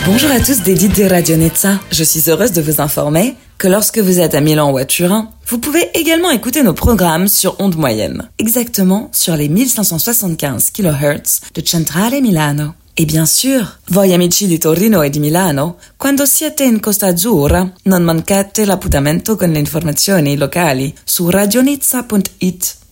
Bonjour à tous des dites de Radio Nizza. Je suis heureuse de vous informer que lorsque vous êtes à Milan ou à Turin, vous pouvez également écouter nos programmes sur onde moyenne, exactement sur les 1575 kHz de Centrale Milano. E bien sûr, voi amici di Torino e di Milano, quando siete in Costa Azzurra, non mancate l'appuntamento con le informazioni locali su radionizza.it.